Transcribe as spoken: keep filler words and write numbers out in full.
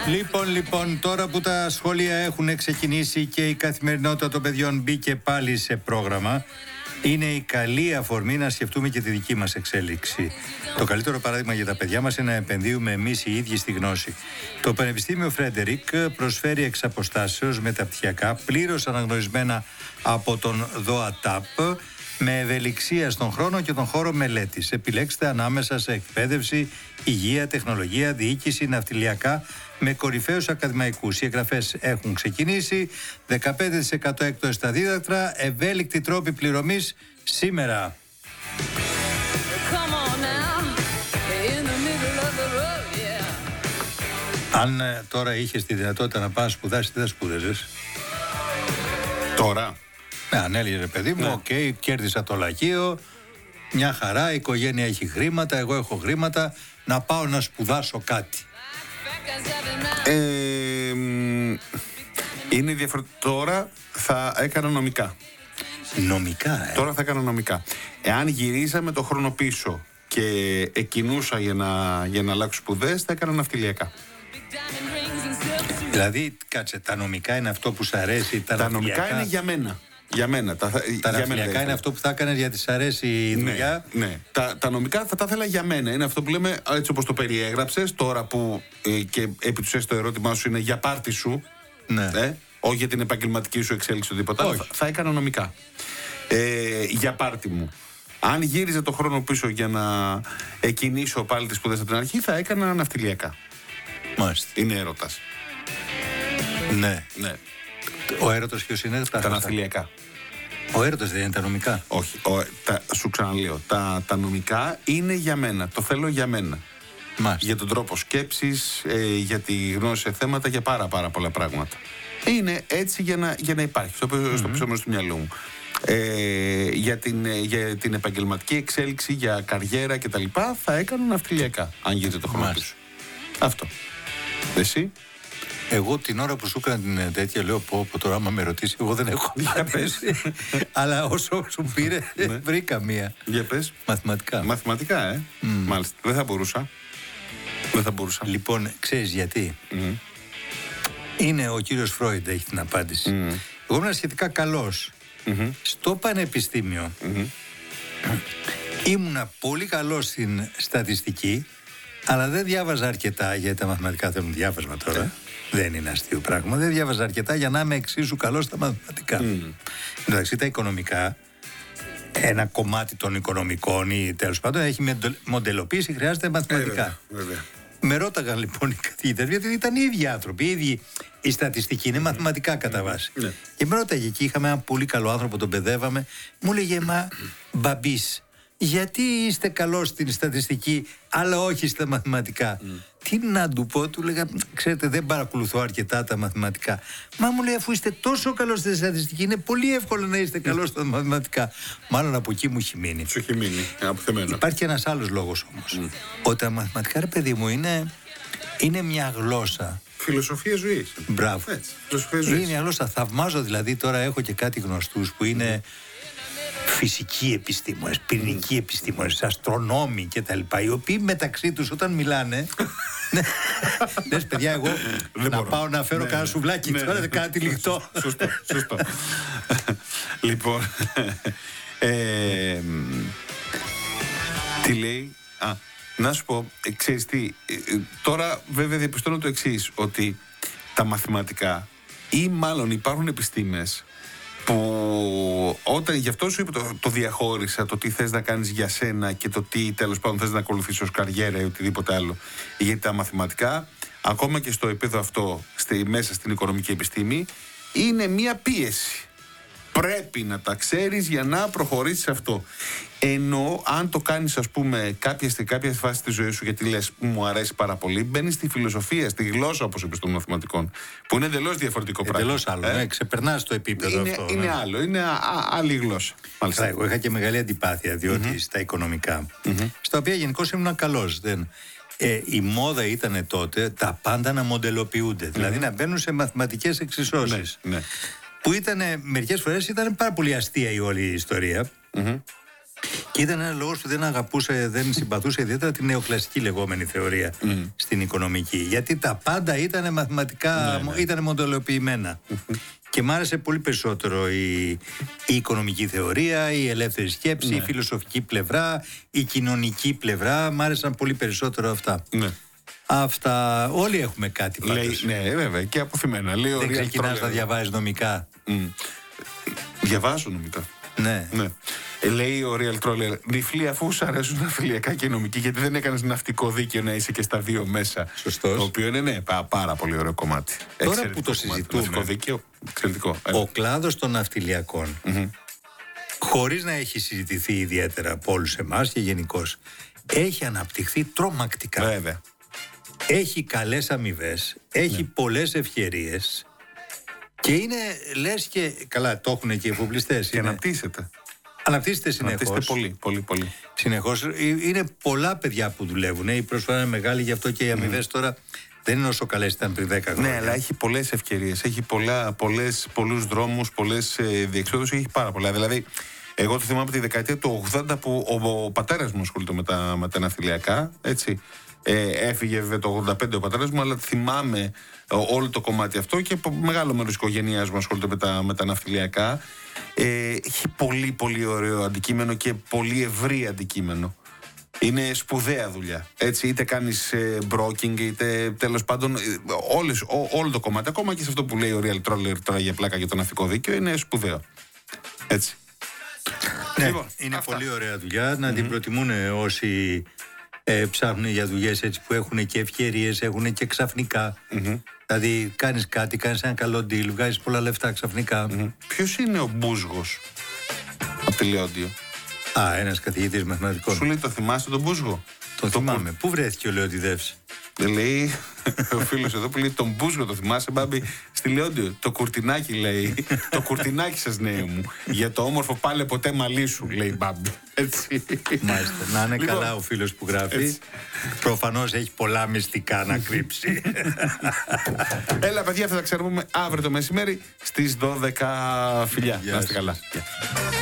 Λοιπόν, λοιπόν, τώρα που τα σχολεία έχουν ξεκινήσει και η καθημερινότητα των παιδιών μπήκε πάλι σε πρόγραμμα, είναι η καλή αφορμή να σκεφτούμε και τη δική μας εξέλιξη. Το καλύτερο παράδειγμα για τα παιδιά μας είναι να επενδύουμε εμείς οι ίδιοι στη γνώση. Το Πανεπιστήμιο Φρέντερικ προσφέρει εξ αποστάσεως μεταπτυχιακά, πλήρως αναγνωρισμένα από τον ΔΟΑΤΑΠ, με ευελιξία στον χρόνο και τον χώρο μελέτης. Επιλέξτε ανάμεσα σε εκπαίδευση, υγεία, τεχνολογία, διοίκηση, ναυτιλιακά, με κορυφαίους ακαδημαϊκούς. Οι εγγραφές έχουν ξεκινήσει. δεκαπέντε τοις εκατό έκπτωση στα δίδακτρα. Ευέλικτοι τρόποι πληρωμής σήμερα. Αν ε, τώρα είχες τη δυνατότητα να πας σπουδάσεις, τι θα σπούδαζες? Τώρα. Ναι, αν έλεγε ρε παιδί μου, οκ, okay, κέρδισα το λαχείο, μια χαρά, η οικογένεια έχει χρήματα, εγώ έχω χρήματα, να πάω να σπουδάσω κάτι. Ε, είναι διαφορετικό. Τώρα θα έκανα νομικά. Νομικά, ε. Τώρα θα έκανα νομικά. Εάν γυρίζαμε το χρόνο πίσω και εκκινούσα για να, για να αλλάξω σπουδές, θα έκανα ναυτιλιακά. Δηλαδή, κάτσε, τα νομικά είναι αυτό που σ' αρέσει, τα, τα νομικά είναι για μένα. Για μένα. Τα, τα ναυτιλιακά είναι αυτό που θα έκανες γιατί σ' αρέσει η δουλειά. Ναι, ναι. Τα, τα νομικά θα τα ήθελα για μένα. Είναι αυτό που λέμε, έτσι όπως το περιέγραψες, τώρα που ε, και επί του το ερώτημά σου είναι για πάρτι σου. Ναι. Ε, όχι για την επαγγελματική σου εξέλιξη οτιδήποτε άλλο. Θα, θα έκανα νομικά. Ε, για πάρτι μου. Αν γύριζε το χρόνο πίσω για να εκκινήσω πάλι τις σπουδές από την αρχή, θα έκανα ναυτιλιακά. Μάλιστα. Είναι έρωτας. Ναι. Ναι. Ο έρωτας ποιος είναι? Τα, τα ναυτιλιακά. Ο έρωτας δεν είναι τα νομικά? Όχι. Ο, τα, σου ξαναλέω. Τα, τα νομικά είναι για μένα. Το θέλω για μένα. Μάλιστα. Για τον τρόπο σκέψης, ε, για τη γνώση σε θέματα, για πάρα πάρα πολλά πράγματα. Είναι έτσι για να, για να υπάρχει στο, mm-hmm. στο πίσω μέρος του μυαλού μου. Ε, για, την, για την επαγγελματική εξέλιξη, για καριέρα κτλ. Θα έκανα ναυτιλιακά, αν γίνεται το χρόνο του. Αυτό. Εσύ? Εγώ την ώρα που σου έκανα την τέτοια λέω πω, πω τώρα άμα με ρωτήσει εγώ δεν έχω απαντήσει. Αλλά όσο σου πήρε βρήκα μία. Για πες. Μαθηματικά. Μαθηματικά, ε. Mm. Μάλιστα. Δεν θα μπορούσα. Δεν θα μπορούσα. Λοιπόν, ξέρεις γιατί? Mm. Είναι ο κύριος Φρόιντ έχει την απάντηση. Mm. Εγώ ήμουν σχετικά καλός. Mm-hmm. Στο πανεπιστήμιο mm-hmm. ήμουνα πολύ καλός στην στατιστική, αλλά δεν διάβαζα αρκετά, γιατί τα μαθηματικά θέλουν διάβασμα τώρα. Yeah. Δεν είναι αστείο πράγμα. Δεν διάβαζα αρκετά για να είμαι εξίσου καλός στα μαθηματικά. Mm. Εντάξει, τα οικονομικά, ένα κομμάτι των οικονομικών ή τέλος πάντων έχει μοντελοποίηση, χρειάζεται μαθηματικά. Ε, βέβαια, βέβαια. Με ρώταγαν λοιπόν οι καθηγητές, γιατί ήταν οι ίδιοι άνθρωποι, οι ίδιοι. Η στατιστική είναι μαθηματικά κατά βάση. Mm. Και με ρώταγε εκεί, είχαμε έναν πολύ καλό άνθρωπο, τον παιδεύαμε, μου έλεγε, μα μπαμπής, γιατί είστε καλός στην στατιστική, αλλά όχι στα μαθηματικά? Mm. Τι να του πω, του λέγα, ξέρετε, δεν παρακολουθώ αρκετά τα μαθηματικά. Μα μου λέει, αφού είστε τόσο καλός στη στατιστική, είναι πολύ εύκολο να είστε καλός στα μαθηματικά. Μάλλον από εκεί μου έχει μείνει. Σου έχει μείνει, αποθεμένο. Υπάρχει ένας άλλος λόγος όμως. Mm. Ότι τα μαθηματικά, ρε παιδί μου, είναι, είναι μια γλώσσα. Φιλοσοφία ζωής. Μπράβο. Έτσι, φιλοσοφία ζωής. Είναι μια γλώσσα. Θαυμάζω δηλαδή, τώρα έχω και κάτι γνωστούς που είναι φυσικοί επιστήμονες, πυρηνικοί επιστήμονες, αστρονόμοι κτλ. Οι οποίοι μεταξύ τους όταν μιλάνε. Λες, παιδιά, εγώ δεν να μπορώ. πάω να φέρω ναι, κανένα σουβλάκι ναι, τώρα, ναι, κάτι λιχτό. Σωστό, σωστό. Λοιπόν, ε, τι λέει. Α, να σου πω, ε, ξέρεις τι, ε, τώρα βέβαια διαπιστώνω το εξής, ότι τα μαθηματικά ή μάλλον υπάρχουν επιστήμες που όταν, γι' αυτό σου είπα το, το διαχώρισα, το τι θες να κάνεις για σένα και το τι τέλος πάντων θες να ακολουθήσεις ως καριέρα ή οτιδήποτε άλλο. Γιατί τα μαθηματικά, ακόμα και στο επίπεδο αυτό, στη, μέσα στην οικονομική επιστήμη, είναι μία πίεση. Πρέπει να τα ξέρεις για να προχωρήσεις αυτό. Ενώ αν το κάνεις, ας πούμε, κάποια, στη κάποια φάση της ζωής σου, γιατί λες μου αρέσει πάρα πολύ, μπαίνεις στη φιλοσοφία, στη γλώσσα, όπως είπες, των μαθηματικών, που είναι εντελώς διαφορετικό πράγμα. Εντελώς άλλο, ε? ναι, ξεπερνάς το επίπεδο είναι, αυτό. Είναι ναι. άλλο, είναι α, α, άλλη γλώσσα. Μάλιστα. Εγώ είχα και μεγάλη αντιπάθεια, διότι mm-hmm. στα οικονομικά, mm-hmm. στα οποία γενικώς ήμουν καλός. Δεν... Ε, η μόδα ήταν τότε τα πάντα να μοντελοποιούνται, mm-hmm. δηλαδή να μπαίνουν σε μαθηματικές εξισώσεις. Ναι, ναι. Που ήταν μερικές φορές ήταν πάρα πολύ αστεία η όλη η ιστορία. Mm-hmm. Και ήταν ένα λόγος που δεν αγαπούσε, δεν συμπαθούσε ιδιαίτερα την νεοκλασική λεγόμενη θεωρία mm. στην οικονομική. Γιατί τα πάντα ήταν μαθηματικά, ναι, ναι. ήταν μοντελοποιημένα. Και μ' άρεσε πολύ περισσότερο η, η οικονομική θεωρία, η ελεύθερη σκέψη, ναι. η φιλοσοφική πλευρά, η κοινωνική πλευρά. Μ' άρεσαν πολύ περισσότερο αυτά. Ναι. Αυτά, όλοι έχουμε κάτι πάντως. Λέει, ναι, βέβαια, και αποθυμένα. Λέει, δεν ξεκινάς να διαβάζεις νομικά. Mm. Διαβάζω νομικά. Ναι. ναι. Ε, λέει ο Real Troller, νυφλή αφού σου αρέσουν τα φιλιακά και νομική, γιατί δεν έκανες ναυτικό δίκαιο να είσαι και στα δύο μέσα. Σωστός. Το οποίο είναι ναι, πά, πάρα πολύ ωραίο κομμάτι. Τώρα εξαιρετικό που το συζητούμε, ναυτικό δίκαιο, εξαιρετικό. Ο κλάδος των ναυτιλιακών, mm-hmm. χωρίς να έχει συζητηθεί ιδιαίτερα από όλους εμάς και γενικώς, έχει αναπτυχθεί τρομακτικά. Βέβαια. Έχει καλές αμοιβές, έχει ναι. πολλές ευκαιρίες και είναι, λες και, καλά το έχουν και οι εφοπλιστές. Και είναι, αναπτύσσεται. Αναπτύσσεται συνεχώς. Αναπτύσσεται πολύ, πολύ, πολύ. Συνεχώς. Είναι πολλά παιδιά που δουλεύουν, η προσφορά είναι μεγάλη, γι' αυτό και οι αμοιβές mm. τώρα δεν είναι όσο καλές ήταν πριν δέκα χρόνια. Ναι, αλλά έχει πολλές ευκαιρίες, έχει πολλά, πολλές, πολλούς δρόμους, πολλές ε, διεξόδους, έχει πάρα πολλά. Δηλαδή, εγώ το θυμάμαι από τη δεκαετία του ογδόντα που ο, ο πατέρας μου ασχολείται με τα, με τα ναυτιλιακά, έτσι. Ε, έφυγε βέβαια το ογδόντα πέντε ο πατέρας μου, αλλά θυμάμαι όλο το κομμάτι αυτό και μεγάλο μέρος της οικογένειάς μου ασχολείται με τα, με τα ναυτιλιακά. Ε, έχει πολύ πολύ ωραίο αντικείμενο και πολύ ευρύ αντικείμενο. Είναι σπουδαία δουλειά. Έτσι, είτε κάνεις ε, broking, είτε τέλος πάντων ε, όλες, ό, όλο το κομμάτι, ακόμα και σε αυτό που λέει ο Real Troller τώρα για πλάκα για το ναυτικό δίκαιο, είναι σπουδαίο. Έτσι. Ναι, λοιπόν, είναι αυτά. Πολύ ωραία δουλειά. Να mm-hmm. την προτιμούν όσοι ε, ψάχνουν για δουλειές έτσι που έχουν και ευκαιρίες, έχουν και ξαφνικά. Mm-hmm. Δηλαδή κάνεις κάτι, κάνεις ένα καλό deal, βγάζεις πολλά λεφτά ξαφνικά. Mm-hmm. Ποιος είναι ο Μπούσγος από τη Λεόντιο? Α, ένας καθηγητής μαθηματικών. Σου λέει, το θυμάσαι τον Μπούσγο? Το, το θυμάμαι. Πού... Πού βρέθηκε ο Λεοντιδεύς? Λέει ο φίλος εδώ που λέει τον Μπούσγο, το θυμάσαι, μπάμπη? Στη Λεόντιο. Το κουρτινάκι, λέει. Το κουρτινάκι σας, νέο μου. Για το όμορφο πάλε ποτέ μαλλί σου, λέει μπάμπη. Έτσι. Μάλιστα. Να είναι λοιπόν καλά ο φίλος που γράφει. Προφανώς έχει πολλά μυστικά να κρύψει. Έλα, παιδιά, θα τα ξέρουμε αύριο το μεσημέρι στις δώδεκα. Φιλιά. Να είστε καλά.